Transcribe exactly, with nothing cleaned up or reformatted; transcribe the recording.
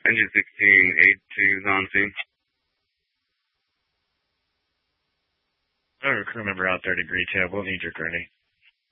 Engine sixteen, eight two's on scene. Alright, crew member out there to Greetail. We'll need your gurney.